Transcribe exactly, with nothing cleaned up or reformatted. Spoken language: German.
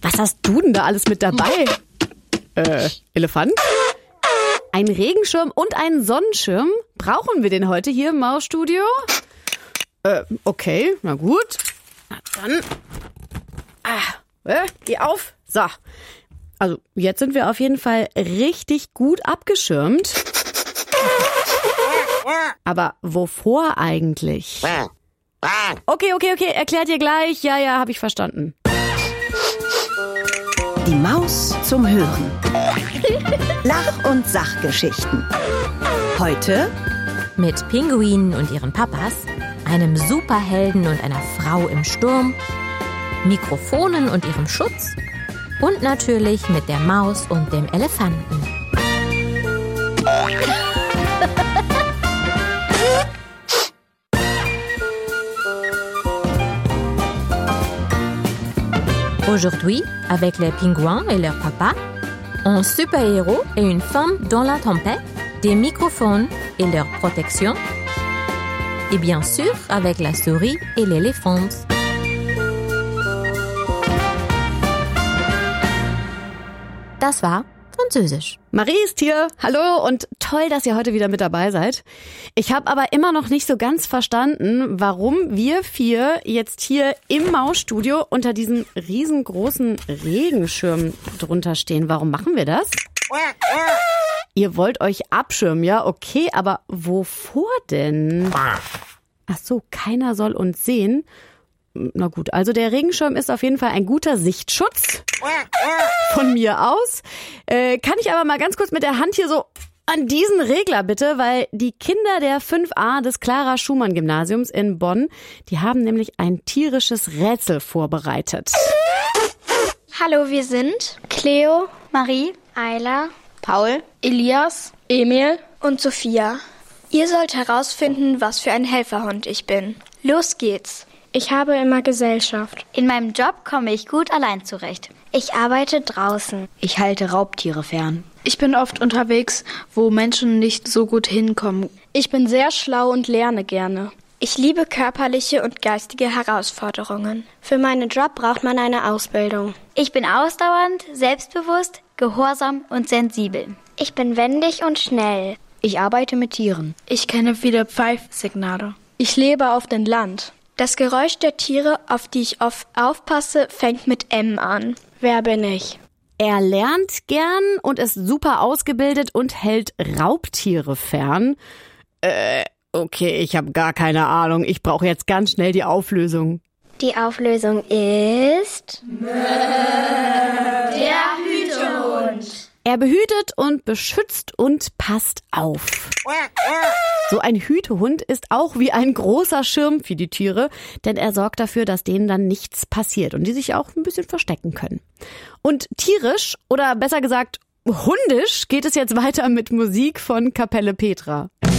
Was hast du denn da alles mit dabei? Äh, Elefant? Ein Regenschirm und einen Sonnenschirm? Brauchen wir den heute hier im Mausstudio? Äh, okay, na gut. Na dann. Ah, äh, geh auf. So. Also, jetzt sind wir auf jeden Fall richtig gut abgeschirmt. Aber wovor eigentlich? Okay, okay, okay, erklärt ihr gleich. Ja, ja, habe ich verstanden. Die Maus zum Hören. Lach- und Sachgeschichten. Heute mit Pinguinen und ihren Papas, einem Superhelden und einer Frau im Sturm, Mikrofonen und ihrem Schutz und natürlich mit der Maus und dem Elefanten. Aujourd'hui, avec les pingouins et leur papa, un super-héros et une femme dans la tempête, des microphones et leur protection, et bien sûr avec la souris et l'éléphant. Das war Französisch. Marie ist hier. Hallo und toll, dass ihr heute wieder mit dabei seid. Ich habe aber immer noch nicht so ganz verstanden, warum wir vier jetzt hier im Mausstudio unter diesem riesengroßen Regenschirm drunter stehen. Warum machen wir das? Ihr wollt euch abschirmen, ja? Okay, aber wovor denn? Ach so, keiner soll uns sehen. Na gut, also der Regenschirm ist auf jeden Fall ein guter Sichtschutz von mir aus. Äh, kann ich aber mal ganz kurz mit der Hand hier so an diesen Regler bitte, weil die Kinder der fünf a des Clara-Schumann-Gymnasiums in Bonn, die haben nämlich ein tierisches Rätsel vorbereitet. Hallo, wir sind Cleo, Marie, Ayla, Paul, Elias, Emil und Sophia. Ihr sollt herausfinden, was für ein Helferhund ich bin. Los geht's. Ich habe immer Gesellschaft. In meinem Job komme ich gut allein zurecht. Ich arbeite draußen. Ich halte Raubtiere fern. Ich bin oft unterwegs, wo Menschen nicht so gut hinkommen. Ich bin sehr schlau und lerne gerne. Ich liebe körperliche und geistige Herausforderungen. Für meinen Job braucht man eine Ausbildung. Ich bin ausdauernd, selbstbewusst, gehorsam und sensibel. Ich bin wendig und schnell. Ich arbeite mit Tieren. Ich kenne viele Pfeifsignale. Ich lebe auf dem Land. Das Geräusch der Tiere, auf die ich oft aufpasse, fängt mit M an. Wer bin ich? Er lernt gern und ist super ausgebildet und hält Raubtiere fern. Äh, okay, ich habe gar keine Ahnung. Ich brauche jetzt ganz schnell die Auflösung. Die Auflösung ist... Der Hütehund. Er behütet und beschützt und passt auf. So ein Hütehund ist auch wie ein großer Schirm für die Tiere, denn er sorgt dafür, dass denen dann nichts passiert und die sich auch ein bisschen verstecken können. Und tierisch, oder besser gesagt hundisch, geht es jetzt weiter mit Musik von Kapelle Petra.